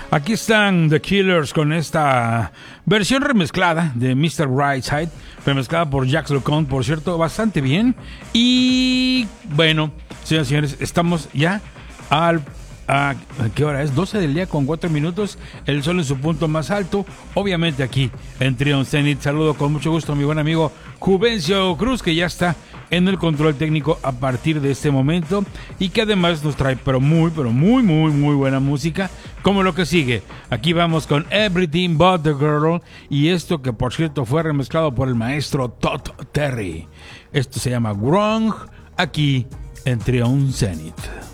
Aquí están The Killers con esta versión remezclada de Mr. Brightside, remezclada por Jacques LeConte, por cierto, bastante bien. Y bueno, señoras y señores, estamos ya ¿a qué hora es? 12 del día con 4 minutos, el sol en su punto más alto, obviamente aquí en Trion Zenith. Saludo con mucho gusto a mi buen amigo Juvencio Cruz, que ya está en el control técnico a partir de este momento y que además nos trae muy buena música, como lo que sigue. Aquí vamos con Everything But The Girl, y esto que por cierto fue remezclado por el maestro Todd Terry. Esto se llama Wrong, aquí en Trion Zenith.